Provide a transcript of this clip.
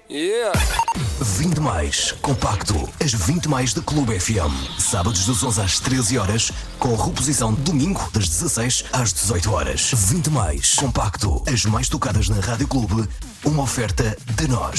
Yeah! 20 mais compacto, as 20 mais da Clube FM. Sábados das 11 às 13 horas, com reposição domingo das 16 às 18 horas. 20 mais compacto, as mais tocadas na Rádio Clube, uma oferta de nós.